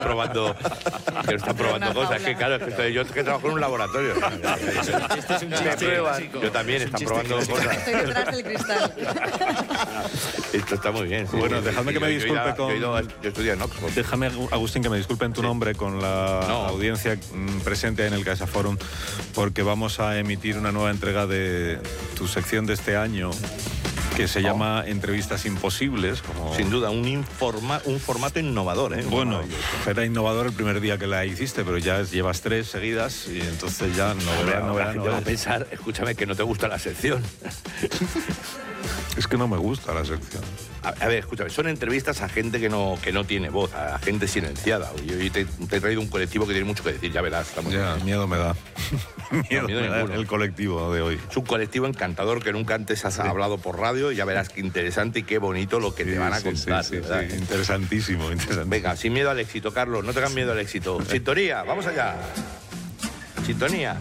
probando cosas. Es que claro, yo que trabajo en un laboratorio. Este es un chiste básico. Yo también, están probando cosas. Estoy detrás del cristal. Esto está muy bien. Sí. Bueno, dejadme que me disculpe con... Yo estudié en Oxford. Déjame, Agustín, que me disculpe en tu nombre con la audiencia presente en el Caixa Forum, porque vamos a emitir una nueva entrega de tu sección de este año, que se llama Entrevistas Imposibles. Como... Sin duda, un formato innovador, ¿eh? Bueno, era innovador el primer día que la hiciste, pero ya llevas 3 seguidas y entonces ya no va a pensar, escúchame, que no te gusta la sección. Es que no me gusta la sección. A ver, escúchame, son entrevistas a gente que no tiene voz, a gente silenciada. Yo te he traído un colectivo que tiene mucho que decir, ya verás. Miedo me da. miedo me da el colectivo de hoy. Es un colectivo encantador que nunca antes has hablado por radio, y ya verás qué interesante y qué bonito lo que te van a contar. Sí, interesantísimo. Venga, sin miedo al éxito, Carlos, no tengas miedo al éxito. Sintonía, vamos allá. Sintonía.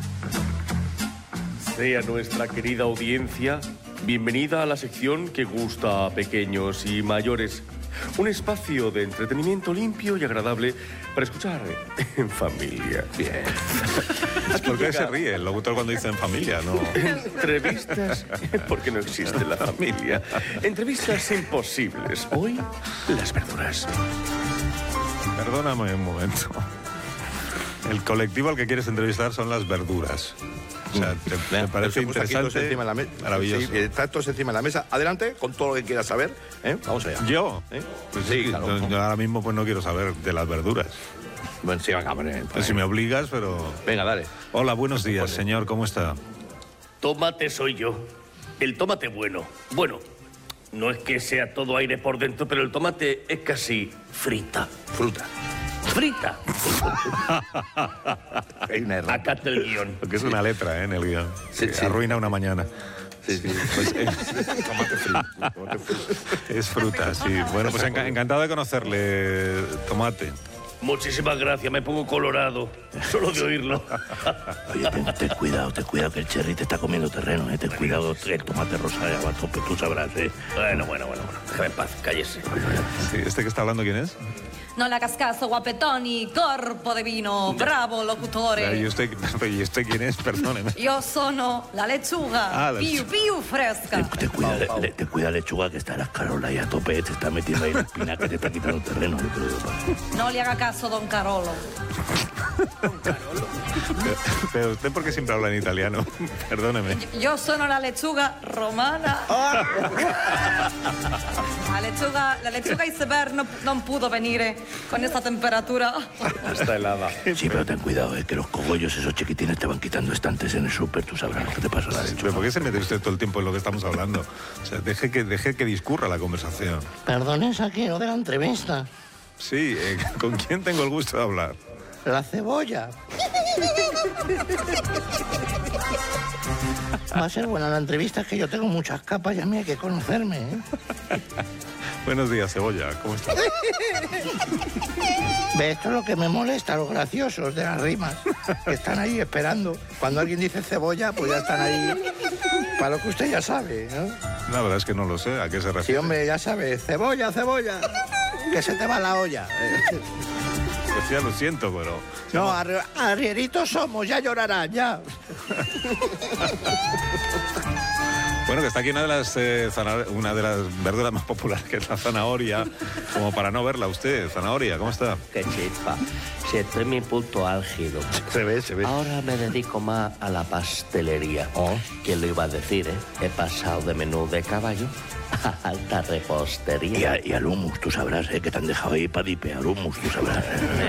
Sea nuestra querida audiencia bienvenida a la sección que gusta a pequeños y mayores. Un espacio de entretenimiento limpio y agradable para escuchar en familia. Bien. ¿Por qué se ríe el locutor cuando dice en familia? No. Entrevistas, porque no existe la familia. Entrevistas imposibles. Hoy, las verduras. Perdóname un momento. El colectivo al que quieres entrevistar son las verduras. O sea, ¿te parece interesante? Maravilloso. Sí, está todos encima de la mesa. Adelante, con todo lo que quieras saber. Vamos allá. ¿Yo? Pues sí, claro. Yo ahora mismo pues no quiero saber de las verduras. Bueno, sí, venga, pues si me obligas, pero... Venga, dale. Hola, buenos días, señor. ¿Cómo está? Tomate soy yo. El tomate bueno. Bueno, no es que sea todo aire por dentro, pero el tomate es casi frita. Fruta. ¡Frita! Hay una errata. Acá está el guión. Porque es una letra, en el guión. Sí. Arruina una mañana. Sí. Pues, tomate frito. Es fruta, sí. Bueno, pues encantado de conocerle, Tomate. Muchísimas gracias, me pongo colorado, solo de oírlo. Oye, ten cuidado que el cherry te está comiendo terreno, Ten cuidado, el tomate rosa ya va a tope, tú sabrás, Bueno, déjame en paz, cállese. Sí, ¿este que está hablando quién es? No le hagas caso, guapetoni, corpo de vino, bravo, locutore. ¿Y usted quién es? Perdóneme. Yo sono la lechuga, piu fresca. Ten cuidado, lechuga, que está la Carola y a tope, te está metiendo ahí la espina que te está quitando terreno. No le haga caso, don Carolo. Pero usted, ¿por qué siempre habla en italiano? Perdóneme. Yo sono la lechuga romana. La lechuga iceberg no pudo venir con esta temperatura. Está helada. Sí, pero ten cuidado, que los cogollos esos chiquitines te van quitando estantes en el súper, tú sabrás lo que te pasa a la lechuga. ¿Pero por qué se mete usted todo el tiempo en lo que estamos hablando? O sea, deje que discurra la conversación. Perdón, es aquí, lo de la entrevista. Sí, ¿con quién tengo el gusto de hablar? La cebolla. Va a ser buena la entrevista, es que yo tengo muchas capas y a mí hay que conocerme, Buenos días, Cebolla. ¿Cómo estás? Ve, esto es lo que me molesta, los graciosos de las rimas, que están ahí esperando. Cuando alguien dice cebolla, pues ya están ahí para lo que usted ya sabe, ¿no? La verdad es que no lo sé. ¿A qué se refiere? Sí, hombre, ya sabe. Cebolla, que se te va la olla. Pues ya lo siento, pero... No, arrieritos somos, ya llorarán, ya. Bueno, que está aquí una de las verduras más populares, que es la zanahoria, como para no verla usted. Zanahoria, ¿cómo está? Qué chispa. Si estoy en mi punto álgido. Se ve. Ahora me dedico más a la pastelería. ¿Quién lo iba a decir, He pasado de menú de caballo a alta repostería. Y al hummus, tú sabrás, que te han dejado ahí para dipear hummus, tú sabrás.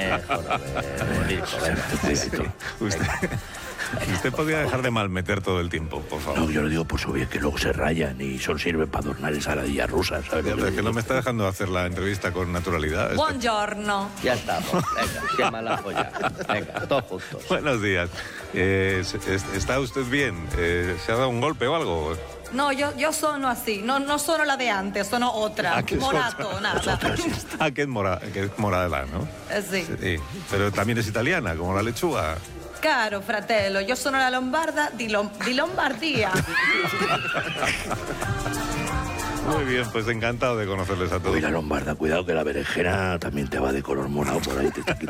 Usted podría dejar de malmeter todo el tiempo, por favor. No, yo lo digo por su bien, que luego se rayan y solo sirven para adornar ensaladillas rusas, ¿sabes? Pero es que no me está dejando hacer la entrevista con naturalidad. Buongiorno. Ya estamos. Venga, qué mala folla. Venga, todos juntos. Buenos días. ¿Está usted bien? ¿Se ha dado un golpe o algo? No, yo sono así. No sono la de antes, sono otra. Morato, nada. Que es morada, ¿no? Sí. Pero también es italiana, como la lechuga. Caro fratello, yo sono la lombarda di Lombardia. Muy bien, pues encantado de conocerles a todos. Oye, Lombarda, cuidado que la berenjena también te va de color morado por ahí. Te está